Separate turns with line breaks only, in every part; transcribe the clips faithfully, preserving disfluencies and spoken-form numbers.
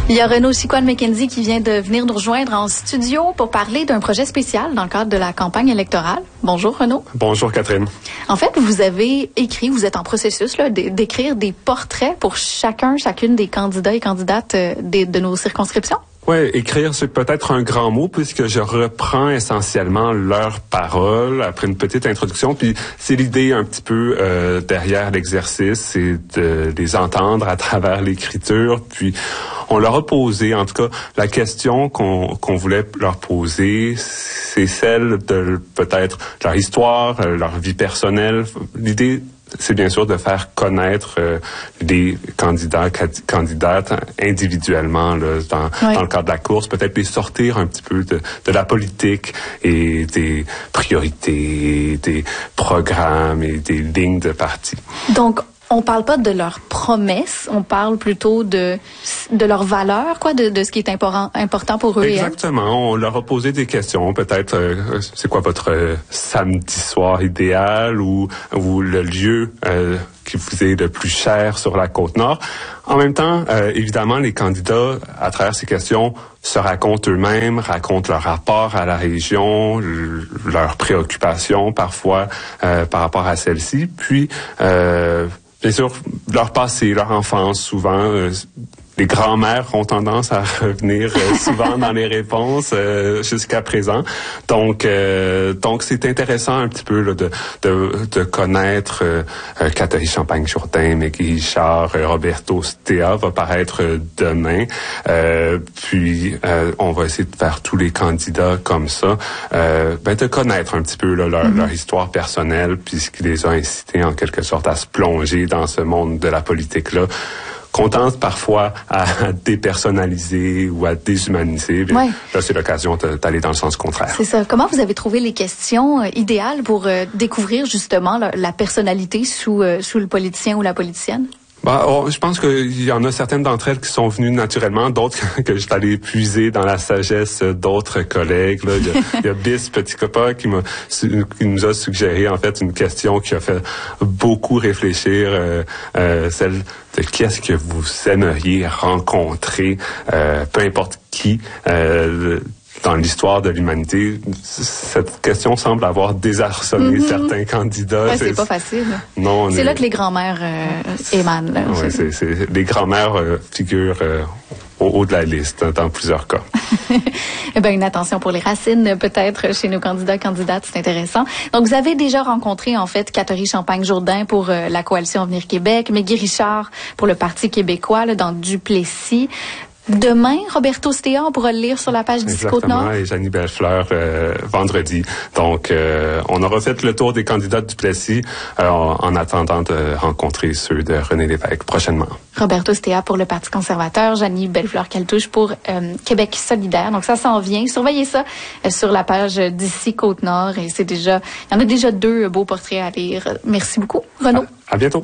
Il y a Renaud Chicoine-McKenzie qui vient de venir nous rejoindre en studio pour parler d'un projet spécial dans le cadre de la campagne électorale. Bonjour Renaud.
Bonjour Catherine.
En fait, vous avez écrit, vous êtes en processus là, d'écrire des portraits pour chacun, chacune des candidats et candidates de, de nos circonscriptions.
Oui, écrire, c'est peut-être un grand mot puisque je reprends essentiellement leurs paroles après une petite introduction. Puis c'est l'idée un petit peu euh, derrière l'exercice, c'est de les entendre à travers l'écriture. Puis on leur a posé, en tout cas, la question qu'on qu'on voulait leur poser, c'est celle de peut-être leur histoire, leur vie personnelle. L'idée, c'est bien sûr de faire connaître euh, les candidats, candidates individuellement là, dans, oui. dans le cadre de la course, peut-être les sortir un petit peu de, de la politique et des priorités, des programmes et des lignes de parti.
Donc, on parle pas de leurs promesses, on parle plutôt de de leurs valeurs, quoi, de, de ce qui est important important pour eux.
Exactement. On leur a posé des questions. Peut-être, euh, c'est quoi votre euh, samedi soir idéal ou ou le lieu euh, qui vous est le plus cher sur la Côte-Nord. En même temps, euh, évidemment, les candidats, à travers ces questions, se racontent eux-mêmes, racontent leur rapport à la région, leurs préoccupations parfois euh, par rapport à celle-ci. Puis euh, bien sûr, leur passé, leur enfance, souvent, euh, les grands-mères ont tendance à revenir euh, souvent dans les réponses euh, jusqu'à présent. Donc, euh, donc c'est intéressant un petit peu là, de, de, de connaître euh, euh, Catherine Champagne-Jourdain, Maggie Richard, euh, Roberto Stea va paraître euh, demain. Euh, puis, euh, on va essayer de faire tous les candidats comme ça, euh, ben, de connaître un petit peu là, leur, mm-hmm. leur histoire personnelle, puis ce qui les a incités en quelque sorte à se plonger dans ce monde de la politique-là, qu'on tente parfois à dépersonnaliser ou à déshumaniser.
Ouais.
Là, c'est l'occasion d'aller dans le sens contraire.
C'est ça. Comment vous avez trouvé les questions euh, idéales pour euh, découvrir justement la, la personnalité sous, euh, sous le politicien ou la politicienne?
Bah, oh, je pense qu'il y en a certaines d'entre elles qui sont venues naturellement, d'autres que je suis allé puiser dans la sagesse d'autres collègues. Là. Il y a, il y a Bis Petit Copa qui m'a, qui nous a suggéré en fait une question qui a fait beaucoup réfléchir, euh, euh, celle de qui est-ce que vous aimeriez rencontrer, euh, peu importe qui. Euh, Dans l'histoire de l'humanité, cette question semble avoir désarçonné mm-hmm. certains candidats.
Ouais, c'est, c'est pas facile.
Non,
c'est est... là que les grands-mères euh, émanent. Là,
ouais, c'est, c'est, les grands-mères euh, figurent euh, au haut de la liste hein, dans plusieurs cas.
Eh bien, une attention pour les racines, peut-être, chez nos candidats, candidates, c'est intéressant. Donc, vous avez déjà rencontré, en fait, Catherine Champagne-Jourdain pour euh, la Coalition Avenir Québec, Maggie Richard pour le Parti québécois, là, dans Duplessis. Demain, Roberto Stea, on pourra le lire sur la page d'ici Côte-Nord.
Et Jeannie Bellefleur euh, vendredi. Donc, euh, on aura fait le tour des candidats du Plessis euh, en attendant de rencontrer ceux de René Lévesque prochainement.
Roberto Stea pour le Parti conservateur, Jeannie Bellefleur-Caltouche pour euh, Québec solidaire. Donc, ça s'en vient. Surveillez ça euh, sur la page d'ici Côte-Nord. Et c'est déjà, il y en a déjà deux beaux portraits à lire. Merci beaucoup, Renaud.
À, à bientôt.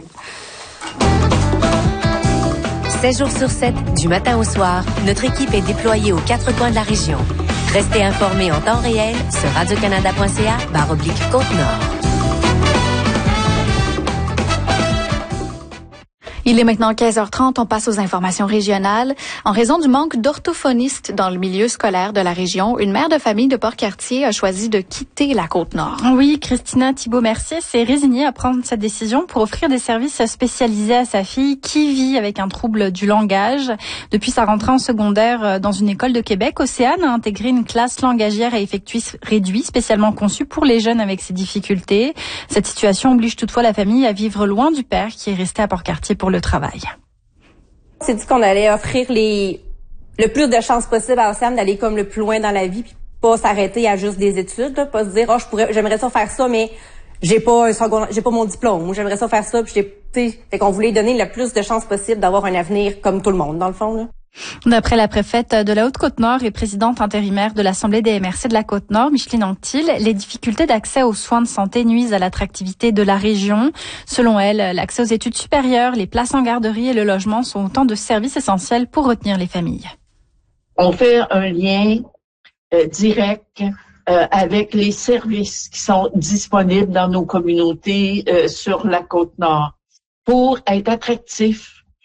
sept jours sur sept, du matin au soir, notre équipe est déployée aux quatre coins de la région. Restez informés en temps réel sur radiocanada.ca barre oblique Côte-Nord.
Il est maintenant quinze heures trente, on passe aux informations régionales. En raison du manque d'orthophonistes dans le milieu scolaire de la région, une mère de famille de Port-Cartier a choisi de quitter la Côte-Nord.
Oui, Christina Thibault-Mercier s'est résignée à prendre cette décision pour offrir des services spécialisés à sa fille qui vit avec un trouble du langage. Depuis sa rentrée en secondaire dans une école de Québec, Océane a intégré une classe langagière à effectif réduit, spécialement conçue pour les jeunes avec ces difficultés. Cette situation oblige toutefois la famille à vivre loin du père qui est resté à Port-Cartier pour le travail.
On s'est dit qu'on allait offrir les le plus de chances possible à Océane d'aller comme le plus loin dans la vie, puis pas s'arrêter à juste des études, là, pas se dire oh je pourrais j'aimerais ça faire ça mais j'ai pas un second, j'ai pas mon diplôme ou j'aimerais ça faire ça puis j'ai tu sais qu'on voulait donner le plus de chances possible d'avoir un avenir comme tout le monde dans le fond là.
D'après la préfète de la Haute-Côte-Nord et présidente intérimaire de l'Assemblée des M R C de la Côte-Nord, Micheline Anctil, les difficultés d'accès aux soins de santé nuisent à l'attractivité de la région. Selon elle, l'accès aux études supérieures, les places en garderie et le logement sont autant de services essentiels pour retenir les familles.
On fait un lien euh, direct euh, avec les services qui sont disponibles dans nos communautés euh, sur la Côte-Nord pour être attractifs.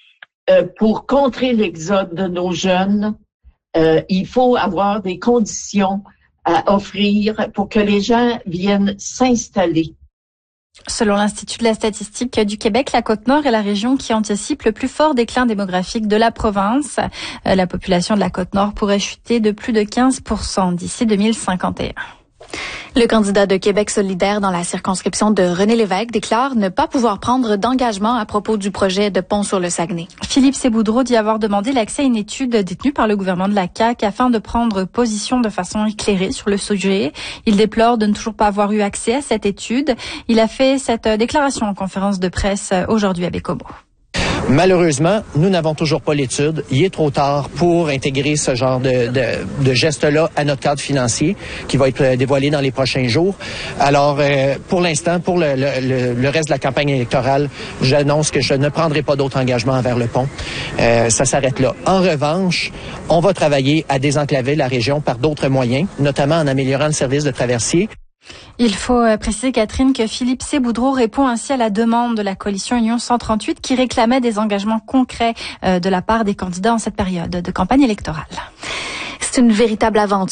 euh, pour contrer l'exode de nos jeunes, euh, il faut avoir des conditions à offrir pour que les gens viennent s'installer.
Selon l'Institut de la statistique du Québec, la Côte-Nord est la région qui anticipe le plus fort déclin démographique de la province. Euh, la population de la Côte-Nord pourrait chuter de plus de quinze pour cent d'ici deux mille cinquante et un.
Le candidat de Québec solidaire dans la circonscription de René Lévesque déclare ne pas pouvoir prendre d'engagement à propos du projet de pont sur le Saguenay.
Philippe Séboudreau dit avoir demandé l'accès à une étude détenue par le gouvernement de la C A Q afin de prendre position de façon éclairée sur le sujet. Il déplore de ne toujours pas avoir eu accès à cette étude. Il a fait cette déclaration en conférence de presse aujourd'hui à Bécomo.
Malheureusement, nous n'avons toujours pas l'étude. Il est trop tard pour intégrer ce genre de, de, de geste-là à notre cadre financier qui va être dévoilé dans les prochains jours. Alors, euh, pour l'instant, pour le, le, le reste de la campagne électorale, j'annonce que je ne prendrai pas d'autres engagements envers le pont. Euh, ça s'arrête là. En revanche, on va travailler à désenclaver la région par d'autres moyens, notamment en améliorant le service de traversier.
Il faut préciser, Catherine, que Philippe Séboudreau répond ainsi à la demande de la coalition Union cent trente-huit qui réclamait des engagements concrets de la part des candidats en cette période de campagne électorale.
C'est une véritable aventure.